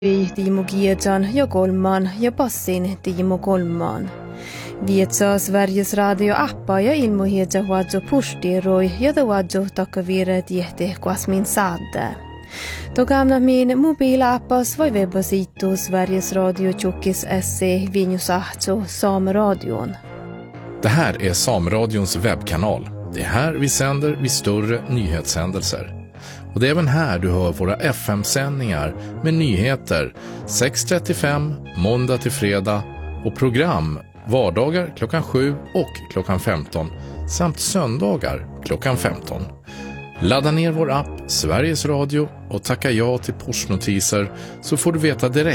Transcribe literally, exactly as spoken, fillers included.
Timo Gietan ja Kolman ja passin Timo Kolman. Vietsaa Sveriges radio-appa ja ilmoihetsa huadzo pustiroi, jota huadzo takkaviire tiehte kuasmin saadde. Togamna min mobiilappas voi webbasiittu Sveriges Radio Tjockis S C Vinjusahto Sameradion. Det här är Sameradions webbkanal. Det är här vi sänder vid större nyhetshändelser. Och det är även här du hör våra F M-sändningar med nyheter sex trettiofem måndag till fredag och program vardagar klockan sju och klockan femton samt söndagar klockan femton. Ladda ner vår app Sveriges Radio och tacka ja till pushnotiser så får du veta direkt